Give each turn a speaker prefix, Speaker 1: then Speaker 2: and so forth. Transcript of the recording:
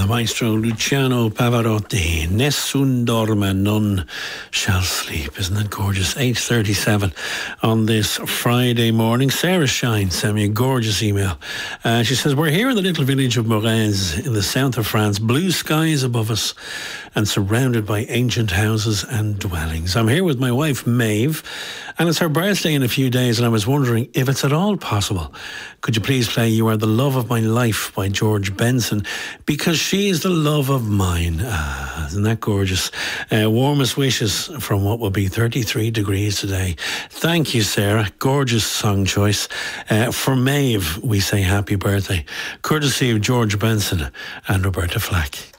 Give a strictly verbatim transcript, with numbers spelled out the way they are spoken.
Speaker 1: Maestro Luciano Pavarotti. Nessun dorme, none shall sleep. Isn't that gorgeous? eight thirty-seven on this Friday morning. Sarah Shine sent me a gorgeous email. Uh, she says, we're here in the little village of Morez in the south of France. Blue skies above us and surrounded by ancient houses and dwellings. I'm here with my wife, Maeve, and it's her birthday in a few days, and I was wondering if it's at all possible. Could you please play You Are the Love of My Life by George Benson, because she is the love of mine. Ah, isn't that gorgeous? Uh, warmest wishes from what will be thirty-three degrees today. Thank you, Sarah. Gorgeous song choice. Uh, for Maeve, we say happy birthday, courtesy of George Benson and Roberta Flack.